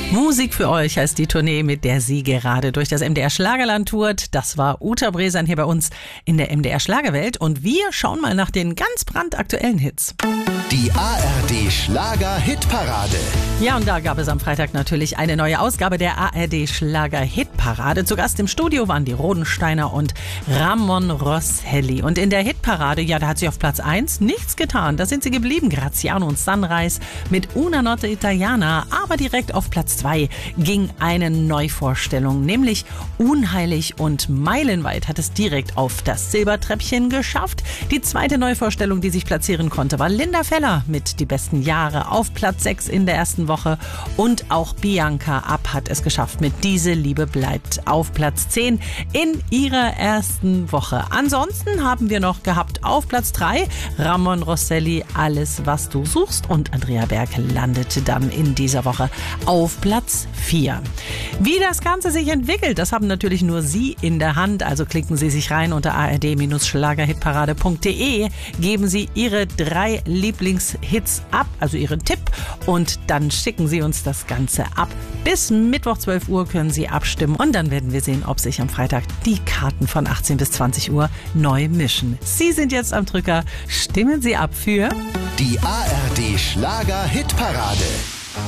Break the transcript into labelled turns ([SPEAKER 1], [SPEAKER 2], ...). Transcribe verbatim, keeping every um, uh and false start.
[SPEAKER 1] Musik für euch heißt die Tournee, mit der sie gerade durch das M D R Schlagerland tourt. Das war Uta Bresan hier bei uns in der M D R Schlagerwelt. Und wir schauen mal nach den ganz brandaktuellen Hits.
[SPEAKER 2] Die A R D Schlager Hitparade.
[SPEAKER 1] Ja, und da gab es am Freitag natürlich eine neue Ausgabe der A R D Schlager Hitparade. Zu Gast im Studio waren die Rodensteiner und Ramon Rosselli. Und in der Hitparade, ja, da hat sie auf Platz eins nichts getan. Da sind sie geblieben, Graziano und Sunrise mit Una Notte Italiana. Aber direkt auf Platz zwei ging eine Neuvorstellung, nämlich Unheilig und Meilenweit hat es direkt auf das Silbertreppchen geschafft. Die zweite Neuvorstellung, die sich platzieren konnte, war Linda Feller mit Die besten Jahre auf Platz sechs in der ersten Woche. Und auch Bianca Ab hat es geschafft mit Diese Liebe bleibt auf Platz zehn in ihrer ersten Woche. Ansonsten haben wir noch gehabt auf Platz drei Ramon Rosselli, Alles, was du suchst. Und Andrea Berg landete dann in dieser Woche auf Platz vier. Wie das Ganze sich entwickelt, das haben natürlich nur Sie in der Hand. Also klicken Sie sich rein unter a r d Schlager hitparade punkt d e, geben Sie Ihre drei Lieblingshits ab, also Ihren Tipp, und dann schicken Sie uns das Ganze ab. Bis Mittwoch zwölf Uhr können Sie abstimmen und dann werden wir sehen, ob sich am Freitag die Karten von achtzehn bis zwanzig Uhr neu mischen. Sie sind jetzt am Drücker. Stimmen Sie ab für
[SPEAKER 2] die A R D Schlager Hitparade.